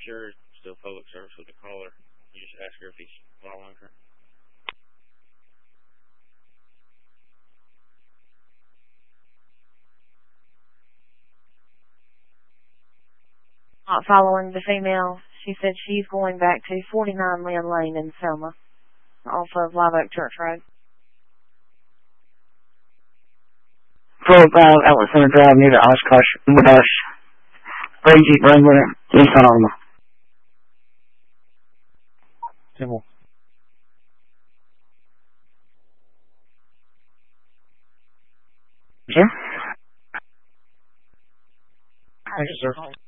sure it's still public service with the caller. You just ask her if he's following her. Not following the female. She said she's going back to 49 Lynn Lane in Selma, off of Live Oak Church Road. 405 Outlet Center Drive near the Oshkosh Bush. Green Jeep Wrangler, Nissan Altima. Simple. Sure. Thank you, sir.